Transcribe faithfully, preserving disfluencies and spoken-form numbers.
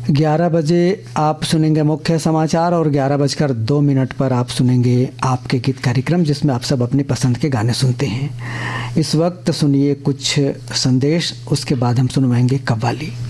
ग्यारह बजे आप सुनेंगे मुख्य समाचार और ग्यारह बजकर दो मिनट पर आप सुनेंगे आपके गीत कार्यक्रम, जिसमें आप सब अपनी पसंद के गाने सुनते हैं। इस वक्त सुनिए कुछ संदेश, उसके बाद हम सुनवाएंगे कव्वाली।